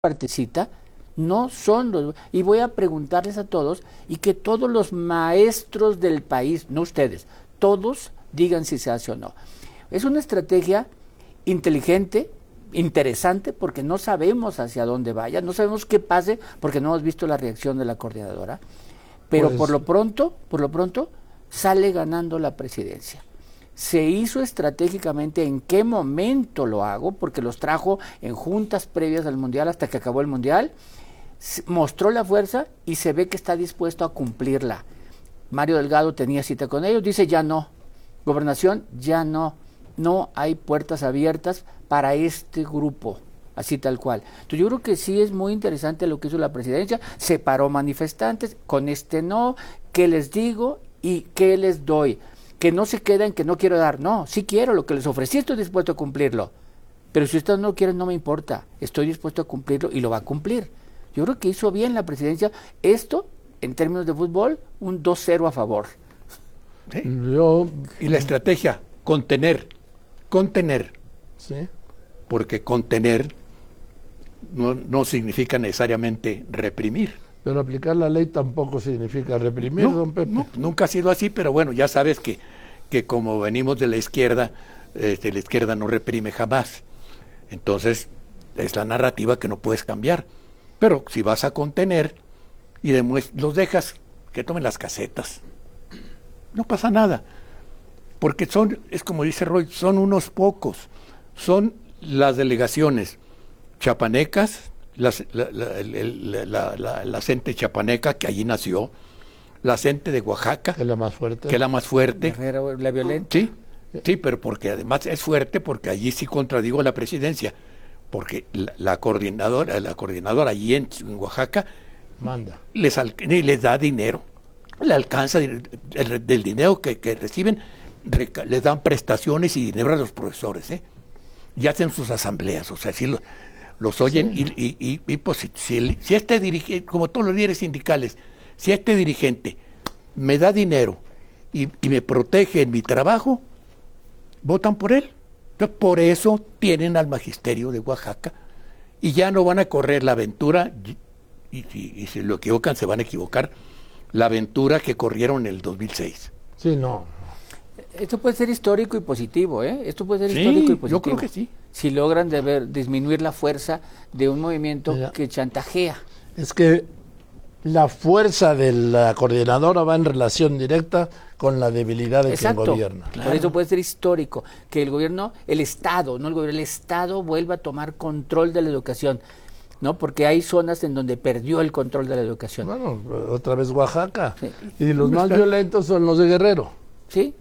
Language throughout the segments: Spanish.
partecita no son los... Y voy a preguntarles a todos y que todos los maestros del país, no ustedes, todos digan si se hace o no. Es una estrategia inteligente, interesante, porque no sabemos hacia dónde vaya, no sabemos qué pase, porque no hemos visto la reacción de la coordinadora, pero pues, por lo pronto, sale ganando la presidencia. Se hizo estratégicamente en qué momento lo hago, porque los trajo en juntas previas al Mundial hasta que acabó el Mundial, mostró la fuerza y se ve que está dispuesto a cumplirla. Mario Delgado tenía cita con ellos, dice ya no, Gobernación ya no hay puertas abiertas para este grupo, así tal cual. Entonces yo creo que sí es muy interesante lo que hizo la presidencia, separó manifestantes, con no, ¿qué les digo y qué les doy? Que no se queden, que no quiero dar, no, sí quiero, lo que les ofrecí estoy dispuesto a cumplirlo, pero si ustedes no quieren no me importa, estoy dispuesto a cumplirlo y lo va a cumplir. Yo creo que hizo bien la presidencia, esto en términos de fútbol, un 2-0 a favor. ¿Sí? Y la estrategia, contener, ¿sí? Porque contener no significa necesariamente reprimir. Pero aplicar la ley tampoco significa reprimir, don Pepe. No, nunca ha sido así, pero bueno, ya sabes que como venimos de la izquierda no reprime jamás. Entonces, es la narrativa que no puedes cambiar. Pero si vas a contener y los dejas que tomen las casetas, no pasa nada. Porque es como dice Roy, son unos pocos. Son las delegaciones chapanecas, la gente chapaneca que allí nació, la gente de Oaxaca, que es la más fuerte. Guerrero, la violenta. Sí, pero porque además es fuerte, porque allí sí contradigo a la presidencia, porque la coordinadora allí en Oaxaca manda, les da dinero, le alcanza del dinero que reciben, les dan prestaciones y dinero a los profesores, y hacen sus asambleas, o sea, sí los oyen, sí. Y pues si este dirigente, como todos los líderes sindicales, si este dirigente me da dinero y me protege en mi trabajo, votan por él. Entonces, por eso tienen al magisterio de Oaxaca y ya no van a correr la aventura, y si lo equivocan se van a equivocar, la aventura que corrieron en el 2006. Sí, no. Esto puede ser histórico y positivo, Esto puede ser histórico y positivo. Yo creo que sí. Si logran disminuir la fuerza de un movimiento que chantajea. Es que la fuerza de la coordinadora va en relación directa con la debilidad de quien gobierna. Claro. Por eso puede ser histórico que el Estado, no el gobierno, el Estado vuelva a tomar control de la educación, ¿no? Porque hay zonas en donde perdió el control de la educación. Bueno, otra vez Oaxaca. Sí. Y los más violentos son los de Guerrero. Sí.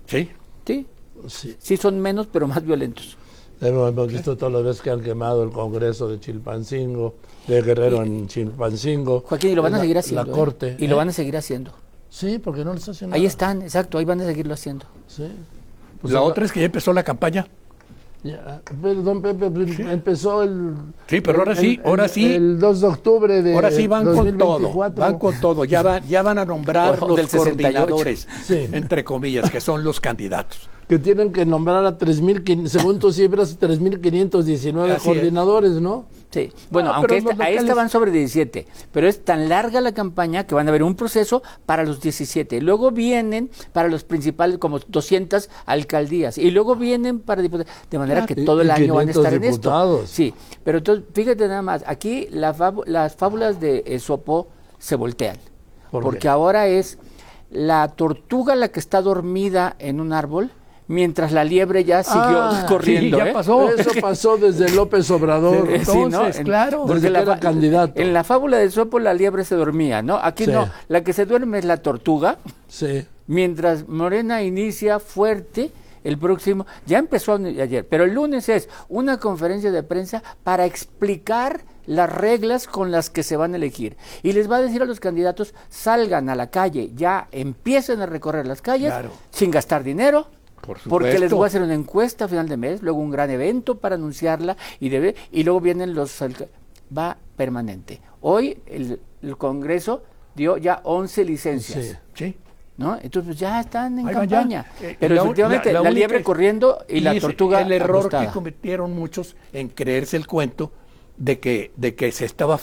Sí, son menos, pero más violentos. Hemos visto todas las veces que han quemado el Congreso de Chilpancingo, de Guerrero en Chilpancingo. Joaquín, y lo van a seguir haciendo. La Corte. Y lo van a seguir haciendo. Sí, porque no les hace nada. Ahí están, exacto, ahí van a seguirlo haciendo. Sí. Pues la otra es que ya empezó la campaña. Ya, pero don Pepe, empezó el... Sí, pero ahora sí. El 2 de octubre de ahora sí van 2024. con todo, ya van a nombrar los coordinadores, entre comillas, que son los candidatos. Que tienen que nombrar a 3.500, según tus cifras, 3.519 coordinadores, ¿no? Sí, bueno, aunque esta van sobre 17, pero es tan larga la campaña que van a haber un proceso para los 17, luego vienen para los principales como 200 alcaldías, y luego vienen para diputados, de manera que todo el año van a estar diputados. En esto. Sí, pero entonces, fíjate nada más, aquí las fábulas de Esopo se voltean, porque ahora es la tortuga la que está dormida en un árbol, mientras la liebre ya siguió corriendo. Sí, ya pasó. Eso pasó desde López Obrador. Entonces, claro. Desde que era candidato. En la fábula de Sopo la liebre se dormía, ¿no? Aquí no. La que se duerme es la tortuga. Sí. Mientras Morena inicia fuerte el próximo. Ya empezó ayer, pero el lunes es una conferencia de prensa para explicar las reglas con las que se van a elegir. Y les va a decir a los candidatos, salgan a la calle, ya empiecen a recorrer las calles sin gastar dinero. Porque les voy a hacer una encuesta a final de mes, luego un gran evento para anunciarla y luego vienen va permanente. Hoy el Congreso dio ya 11 licencias. Sí. ¿No? Entonces ya están en campaña. Pero efectivamente la liebre corriendo y la tortuga el error acostada. Que cometieron muchos en creerse el cuento de que se estaba